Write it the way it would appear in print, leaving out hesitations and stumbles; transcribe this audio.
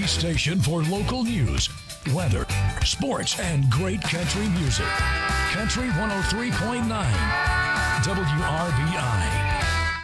station for local news, weather, sports, and great country music. Country 103.9 WRBI.